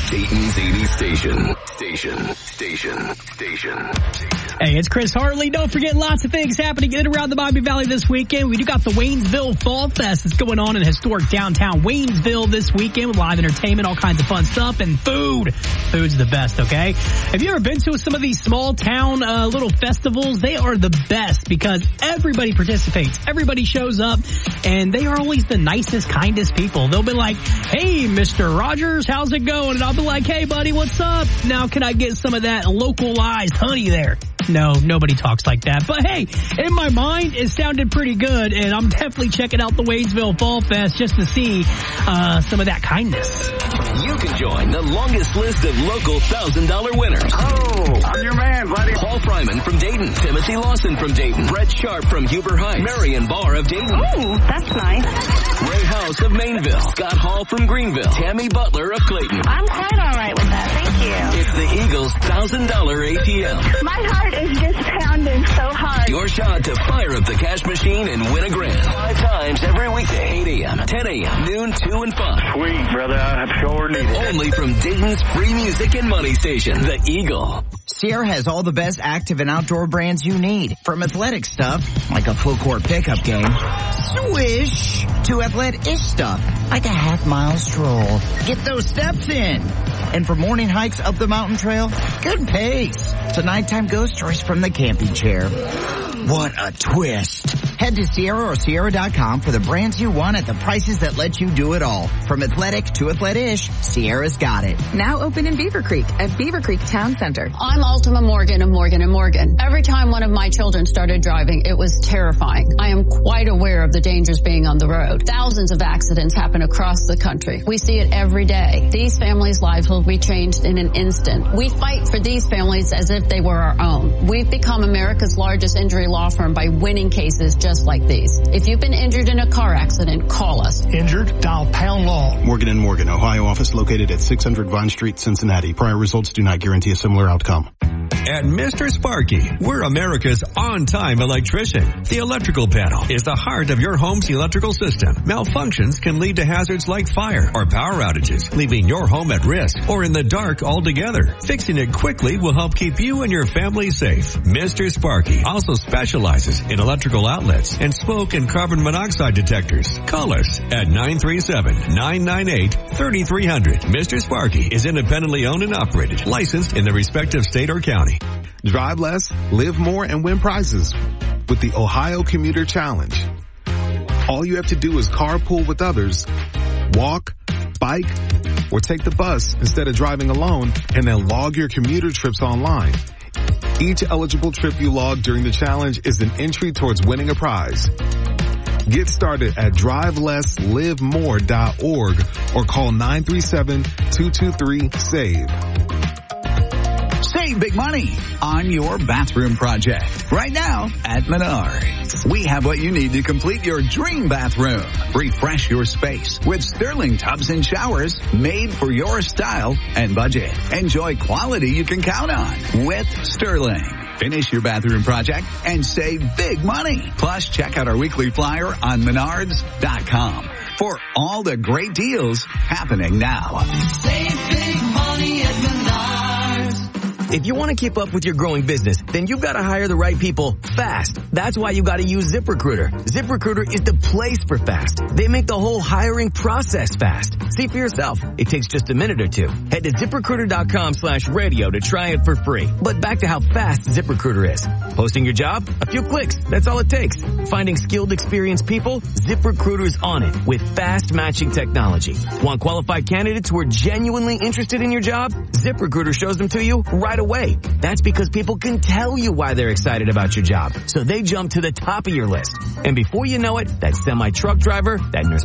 Dayton's 80s station. Hey, it's Chris Hartley. Don't forget, lots of things happening in and around the Miami Valley this weekend. We do got the Waynesville Fall Fest that's going on in historic downtown Waynesville this weekend with live entertainment, all kinds of fun stuff, and food. Food's the best, okay? Have you ever been to some of these small town little festivals? They are the best because everybody participates. Everybody shows up, and they are always the nicest, kindest people. They'll be like, hey, Mr. Rogers, how's it going? And I'll be like, hey, buddy, what's up? Now, can I get some of that localized honey there? No, nobody talks like that. But hey, in my mind, it sounded pretty good, and I'm definitely checking out the Waynesville Fall Fest just to see some of that kindness. You can join the longest list of local $1,000 winners. Oh, I'm your man, buddy. Paul Fryman from Dayton, Timothy Lawson from Dayton, Brett Sharp from Huber Heights, Marion Barr of Dayton. Ooh, that's nice. Ray House of Mainville, Scott Hall from Greenville, Tammy Butler of Clayton. I'm quite all right with that. Thank you. It's the Eagles $1,000 ATM. My heart is just pounding so hard. Your shot to fire up the cash machine and win a grand. 5 times every weekday, 8 a.m., 10 a.m., noon, 2 and 5. Sweet, brother. I sure need it. Only from Dayton's free music and money station, The Eagle. Sierra has all the best active and outdoor brands you need. From athletic stuff, like a full court pickup game, swish, to athletic-ish stuff, like a half-mile stroll. Get those steps in. And for morning hikes up the mountain trail, good pace. To nighttime ghost stories from the camping chair. What a twist. Head to Sierra or Sierra.com for the brands you want at the prices that let you do it all. From athletic to athletic-ish, Sierra's got it. Now open in Beaver Creek at Beaver Creek Town Center. I'm Ultima Morgan of Morgan & Morgan. Every time one of my children started driving, it was terrifying. I am quite aware of the dangers being on the road. Thousands of accidents happen across the country. We see it every day. These families' lives will be changed in an instant. We fight for these families as if they were our own. We've become America's largest injury law firm by winning cases just like these. If you've been injured in a car accident, call us. Injured? Dial pound law. Morgan & Morgan, Ohio office located at 600 Vine Street, Cincinnati. Prior results do not guarantee a similar outcome. At Mr. Sparky, we're America's on-time electrician. The electrical panel is the heart of your home's electrical system. Malfunctions can lead to hazards like fire or power outages, leaving your home at risk or in the dark altogether. Fixing it quickly will help keep you and your family safe. Mr. Sparky also specializes in electrical outlets and smoke and carbon monoxide detectors. Call us at 937-998-3300. Mr. Sparky is independently owned and operated, licensed in the respective state or county. Drive less, live more, and win prizes with the Ohio Commuter Challenge. All you have to do is carpool with others, walk, bike, or take the bus instead of driving alone, and then log your commuter trips online. Each eligible trip you log during the challenge is an entry towards winning a prize. Get started at drivelesslivemore.org or call 937-223-SAVE. Save big money on your bathroom project. Right now at Menards, we have what you need to complete your dream bathroom. Refresh your space with Sterling tubs and showers made for your style and budget. Enjoy quality you can count on with Sterling. Finish your bathroom project and save big money. Plus, check out our weekly flyer on Menards.com for all the great deals happening now. Save big money at Menards. If you want to keep up with your growing business, then you've got to hire the right people fast. That's why you got to use ZipRecruiter. ZipRecruiter is the place for fast. They make the whole hiring process fast. See for yourself. It takes just a minute or two. Head to ZipRecruiter.com/radio to try it for free. But back to how fast ZipRecruiter is. Posting your job? A few clicks. That's all it takes. Finding skilled, experienced people? ZipRecruiter's on it with fast matching technology. Want qualified candidates who are genuinely interested in your job? ZipRecruiter shows them to you right away. That's because people can tell you why they're excited about your job. So they jump to the top of your list. And before you know it, that semi-truck driver, that nurse